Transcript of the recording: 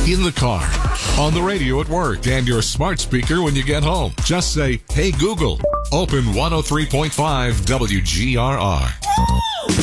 in the car, on the radio at work, and your smart speaker when you get home. Just say, "Hey Google, open 103.5 WGRR."